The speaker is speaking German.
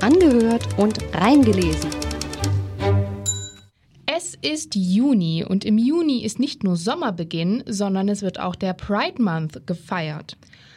angehört und reingelesen. Es ist Juni und im Juni ist nicht nur Sommerbeginn, sondern es wird auch der Pride Month gefeiert.